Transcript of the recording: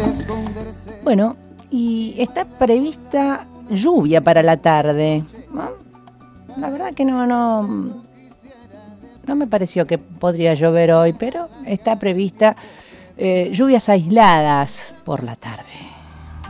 Bueno, y está prevista lluvia para la tarde, ¿no? La verdad que no me pareció que podría llover hoy, pero está prevista lluvias aisladas por la tarde.